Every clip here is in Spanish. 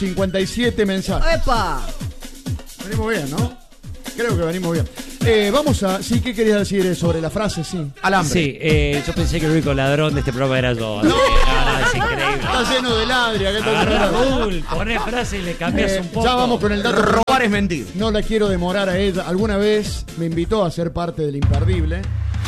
57 mensajes. ¡Epa! Venimos bien, ¿no? Creo que venimos bien. Vamos a... Sí, ¿qué querías decir sobre la frase? Sí. Alambre. Sí, yo pensé que el único ladrón de este programa era yo. ¡No! Es increíble. Está lleno de ladria. Raúl, poné frase y le cambias un poco. Ya vamos con el dato. Robar es mentir. No la quiero demorar a ella. Alguna vez me invitó a ser parte del Imperdible.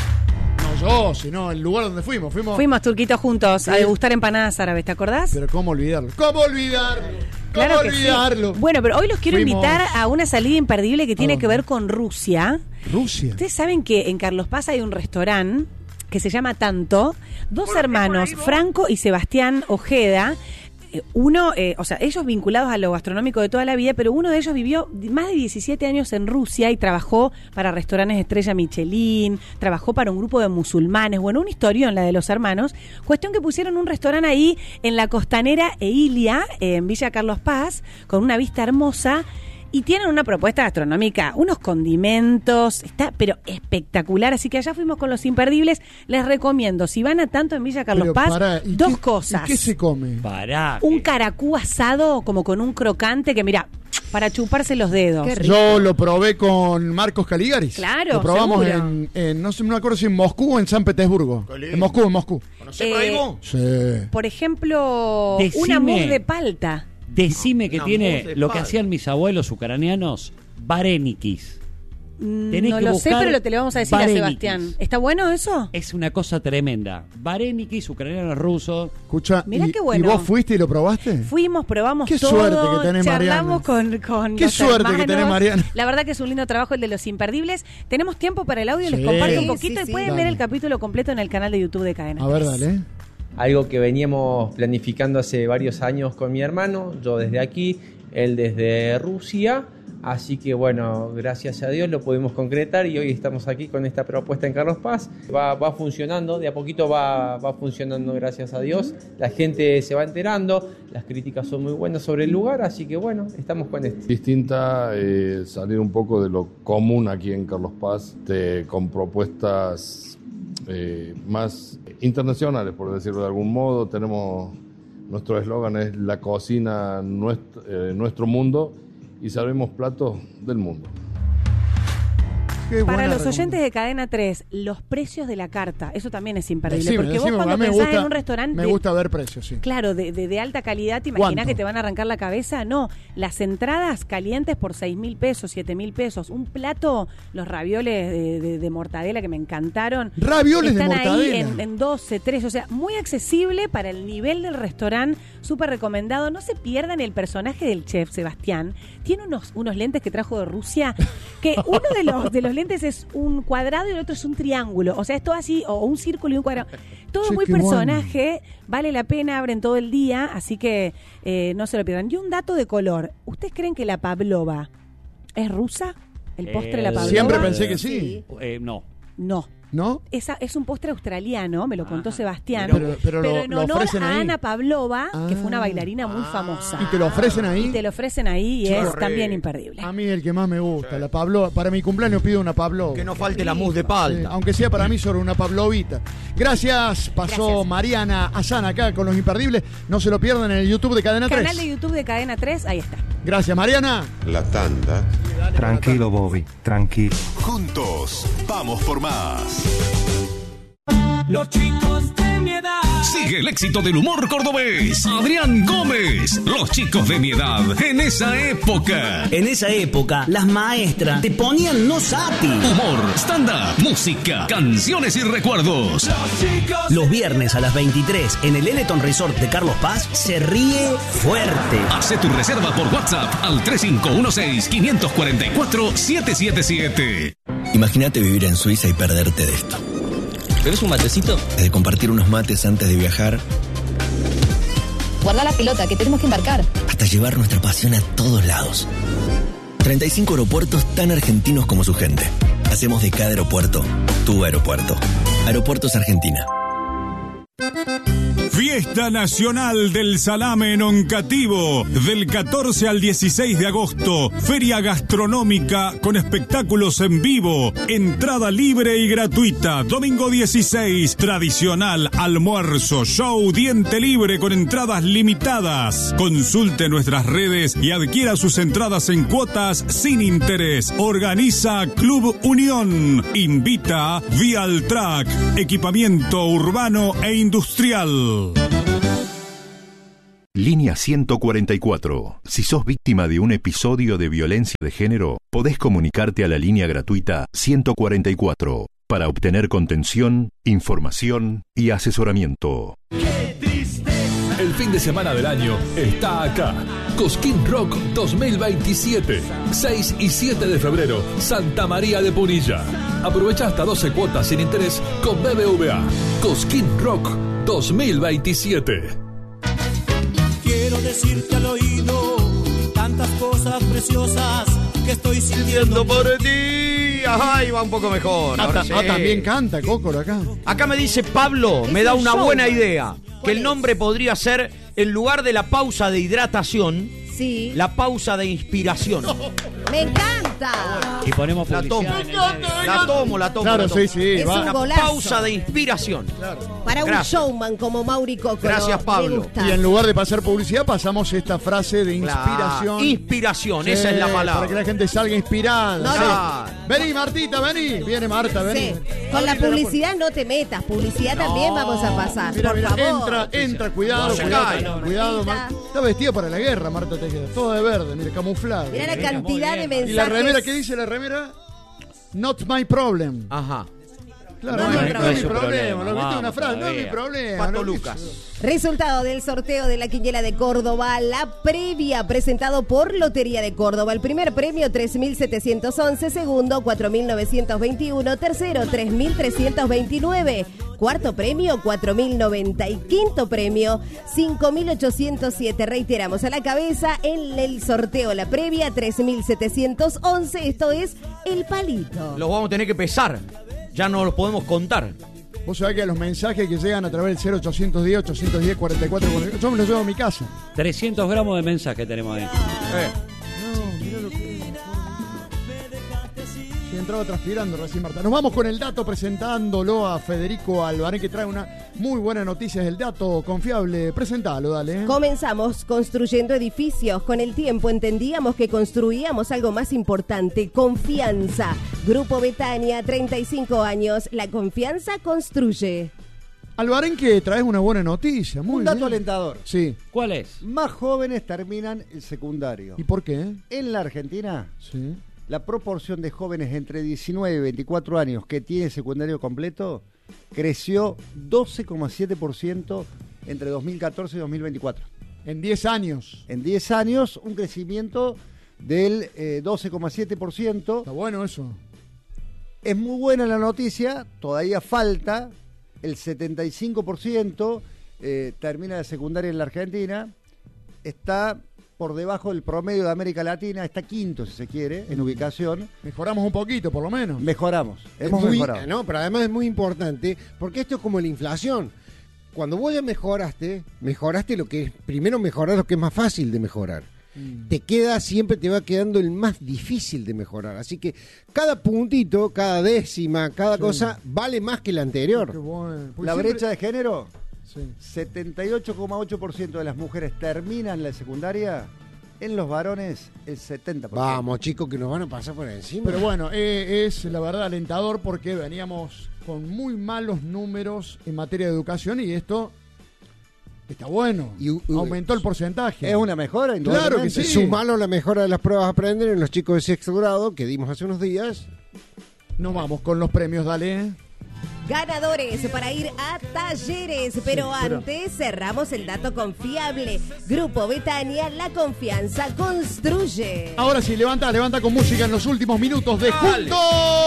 No yo, sino el lugar donde fuimos. Fuimos, Turquito, juntos a degustar empanadas árabes, ¿te acordás? Pero ¿cómo olvidarlo? ¿Cómo olvidarlo? Claro que olvidarlo? Sí. Bueno, pero hoy los quiero invitar a una salida imperdible que tiene ¿A que ver con Rusia. Rusia. Ustedes saben que en Carlos Paz hay un restaurante que se llama Tanto. Dos hermanos, Franco y Sebastián Ojeda. Uno, ellos vinculados a lo gastronómico de toda la vida, pero uno de ellos vivió más de 17 años en Rusia y trabajó para restaurantes Estrella Michelin, trabajó para un grupo de musulmanes, bueno, una historión la de los hermanos. Cuestión que pusieron un restaurante ahí en la costanera Eilia, en Villa Carlos Paz, con una vista hermosa. Y tienen una propuesta gastronómica, unos condimentos, está pero espectacular. Así que allá fuimos con los imperdibles. Les recomiendo, si van a Tanto en Villa Carlos Paz, dos cosas. ¿Y qué se come? Un caracú asado como con un crocante que, mira, para chuparse los dedos. Yo lo probé con Marcos Caligaris. Claro, lo probamos seguro. no sé, no me acuerdo si en Moscú o en San Petersburgo. En Moscú. ¿Conocés Raimo? Sí. Por ejemplo, una mousse de palta. Decime que tiene lo que hacían mis abuelos ucranianos, varenikis. No lo sé, pero te lo vamos a decir a Sebastián. ¿Está bueno eso? Es una cosa tremenda. Varenikis, ucranianos, rusos. Escucha, mirá qué bueno. ¿Y vos fuiste y lo probaste? Fuimos, probamos qué todo. Qué suerte que tenés, charlamos Mariana. con qué los suerte hermanos. que tenés, Mariana. La verdad que es un lindo trabajo el de los imperdibles. Tenemos tiempo para el audio, Sí. les comparto un poquito Sí, y pueden ver el capítulo completo en el canal de YouTube de Cadena. A ver, dale. Algo que veníamos planificando hace varios años con mi hermano, yo desde aquí, él desde Rusia, así que bueno, gracias a Dios lo pudimos concretar y hoy estamos aquí con esta propuesta en Carlos Paz. Va funcionando, de a poquito va funcionando, gracias a Dios. La gente se va enterando, las críticas son muy buenas sobre el lugar, así que bueno, estamos con esto. Distinta, salir un poco de lo común aquí en Carlos Paz, con propuestas más internacionales, por decirlo de algún modo. Nuestro eslogan es la cocina, nuestro mundo, y sabemos platos del mundo. Para los oyentes de Cadena 3, los precios de la carta, eso también es imperdible. Decime, porque vos cuando pensás en un restaurante... Me gusta ver precios, sí. Claro, de alta calidad, ¿te imaginás que te van a arrancar la cabeza? No, las entradas calientes por 6.000 pesos, 7.000 pesos. Un plato, los ravioles de mortadela que me encantaron. ¿Ravioles de mortadela? Están ahí en 12, 13, o sea, muy accesible para el nivel del restaurante, súper recomendado. No se pierdan el personaje del chef, Sebastián. Tiene unos lentes que trajo de Rusia, que uno de los lentes es un cuadrado y el otro es un triángulo. O sea, es todo así, o un círculo y un cuadrado. Todo muy personaje, vale la pena, abren todo el día, así que no se lo pierdan. Y un dato de color. ¿Ustedes creen que la pavlova es rusa? ¿El postre de la pavlova? Siempre pensé que sí. No. ¿No? Es un postre australiano, me lo contó Sebastián. Pero en lo honor ofrecen a ahí. Ana Pavlova, que fue una bailarina muy famosa. ¿Y te lo ofrecen ahí? Y te lo ofrecen ahí y es también imperdible. A mí el que más me gusta, la Pavlova. Para mi cumpleaños pido una Pavlova. Que no falte la mousse de palta. Sí, aunque sea para mí sobre una Pavlovita. Gracias, pasó Mariana Azán acá con los imperdibles. No se lo pierdan en el YouTube de Cadena 3. Canal de YouTube de Cadena 3, ahí está. Gracias, Mariana. La tanda. Tranquilo, Bobby, tranquilo. Juntos, vamos por más. Los chicos de mi edad. Sigue el éxito del humor cordobés. Adrián Gómez. Los chicos de mi edad. En esa época. En esa época, las maestras te ponían no sati. Humor, stand-up, música, canciones y recuerdos. Los viernes a las 23 en el Eleton Resort de Carlos Paz se ríe fuerte. Hace tu reserva por WhatsApp al 3516-544-777. Imagínate vivir en Suiza y perderte de esto. ¿Querés un matecito? De compartir unos mates antes de viajar. Guarda la pelota, que tenemos que embarcar. Hasta llevar nuestra pasión a todos lados. 35 aeropuertos tan argentinos como su gente. Hacemos de cada aeropuerto tu aeropuerto. Aeropuertos Argentina. Fiesta Nacional del Salame en Oncativo, del 14 al 16 de agosto. Feria gastronómica con espectáculos en vivo. Entrada libre y gratuita. Domingo 16, tradicional almuerzo, show, diente libre con entradas limitadas. Consulte nuestras redes y adquiera sus entradas en cuotas sin interés. Organiza Club Unión. Invita Vialtrack, equipamiento urbano e industrial. Línea 144. Si sos víctima de un episodio de violencia de género, podés comunicarte a la línea gratuita 144 para obtener contención, información y asesoramiento. El fin de semana del año está acá. Cosquín Rock 2027. 6 y 7 de febrero, Santa María de Punilla. Aprovecha hasta 12 cuotas sin interés con BBVA. Cosquín Rock 2027. Quiero decirte al oído tantas cosas preciosas que estoy sintiendo por ti. Ay, va un poco mejor. Ahora sí. También canta Cócoro acá. Acá me dice Pablo, me da una buena idea. Que el nombre podría ser, en lugar de la pausa de hidratación, sí, la pausa de inspiración. ¡Me encanta! Y ponemos la tomo. La tomo. Claro, sí. Es va. un golazo. Pausa de inspiración. Claro. Para un showman como Mauri Cócoro. Gracias, Pablo. Y en lugar de pasar publicidad, pasamos esta frase de inspiración. Claro. Inspiración, esa es la palabra. Para que la gente salga inspirada. No, no. Vení, Martita, vení. Viene Marta, vení. Sí. Con la publicidad no te metas. Publicidad también vamos a pasar. Mira, por favor. Entra, cuidado, No se cuidado. cae. Cuidado, Marta. Está vestida para la guerra, Marta Tejeda. Todo de verde, mire, camuflado. Mira la cantidad de mensajes. ¿Y la remera qué dice la remera? Not my problem. Ajá. Claro, no es mi problema. Lo viste una frase, no es mi problema. Pato Lucas. Resultado del sorteo de la Quiniela de Córdoba, la previa presentado por Lotería de Córdoba. El primer premio 3.711, segundo 4.921, tercero 3.329, cuarto premio 4.090 y quinto premio 5.807. Reiteramos, a la cabeza en el sorteo la previa 3.711, esto es el palito. Los vamos a tener que pesar, ya no los podemos contar. Vos sabés que los mensajes que llegan a través del 0810-810-44, yo me los llevo a mi casa. 300 gramos de mensaje tenemos ahí. No, mirá lo que es. Se entraba transpirando recién, Marta. Nos vamos con el dato presentándolo a Federico Albarén, que trae una muy buena noticia. Es el dato confiable. Presentalo, dale. Comenzamos construyendo edificios. Con el tiempo entendíamos que construíamos algo más importante: confianza. Grupo Betania, 35 años. La confianza construye. Albarén, que traes una buena noticia. Muy Un dato bien. alentador. Sí. ¿Cuál es? Más jóvenes terminan el secundario. ¿Y por qué? En la Argentina, Sí. la proporción de jóvenes entre 19 y 24 años que tiene secundario completo creció 12,7% entre 2014 y 2024. En 10 años. En 10 años, un crecimiento del 12,7%. Está bueno eso. Es muy buena la noticia, todavía falta. El 75% termina de secundaria en la Argentina. Está por debajo del promedio de América Latina, está quinto si se quiere, en ubicación. Mejoramos un poquito, por lo menos. Mejoramos, Pero además es muy importante, porque esto es como la inflación. Cuando vos ya mejoraste lo que es, primero mejorar lo que es más fácil de mejorar. Siempre te va quedando el más difícil de mejorar. Así que cada puntito, cada décima, cada cosa vale más que la anterior. Qué bueno. Pues la siempre... brecha de género, sí. 78,8% de las mujeres terminan la secundaria. En los varones, el 70%. Vamos, chicos, que nos van a pasar por encima. Pero bueno, es la verdad alentador, porque veníamos con muy malos números en materia de educación y esto está bueno. Aumentó el porcentaje. Es una mejora, claro que sí. Sumalo la mejora de las pruebas a aprender en los chicos de sexto grado que dimos hace unos días. Nos vamos con los premios, dale. Ganadores para ir a Talleres, pero antes cerramos el dato confiable. Grupo Betania, la confianza construye. Ahora sí, levanta con música en los últimos minutos de Juntos.